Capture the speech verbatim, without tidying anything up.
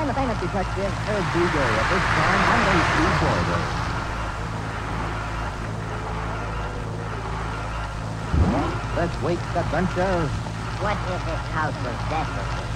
Famous, ain't it, Detective? There's D J at this time on the recorder. This week's adventure. What if this house was desolate?